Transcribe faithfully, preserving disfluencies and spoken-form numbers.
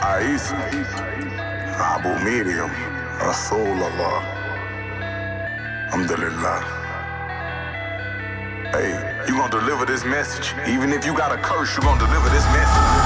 Aisa, Abu Miriam, Rasulullah, Alhamdulillah. Hey, you gonna deliver this message. Even if you got a curse, you gonna deliver this message.